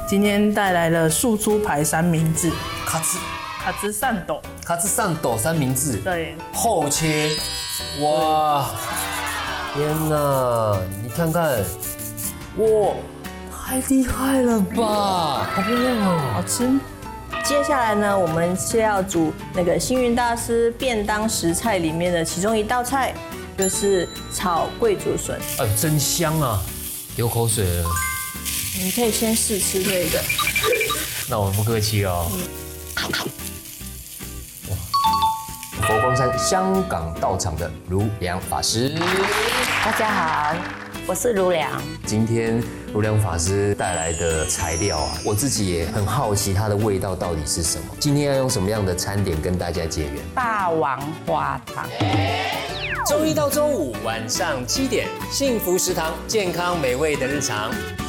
今天带来了素猪排三明治， 卡兹上斗三明治， 对， 厚切，哇，天哪，你看看，哇，太厉害了吧，好漂亮哦， 好吃。 接下来呢，我们是要煮那个星云大师便当食菜里面的其中一道菜，就是炒桂竹笋。 真香啊，流口水了。 你可以先试吃这个。 那我不客气哦。佛光山香港道场的如良法师， 大家好，我是如良。 今天如良法师带来的材料啊，我自己也很好奇它的味道到底是什么。今天要用什么样的餐点跟大家结缘？ 霸王花汤。 周一到周五晚上7点，幸福食堂，健康美味的日常。